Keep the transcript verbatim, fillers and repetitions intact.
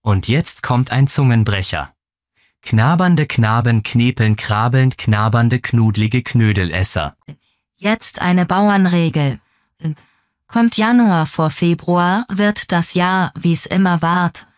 Und jetzt kommt ein Zungenbrecher. Knabernde Knaben knepeln krabelnd knabernde knudlige Knödelesser. Jetzt eine Bauernregel. Kommt Januar vor Februar, wird das Jahr, wie's immer ward,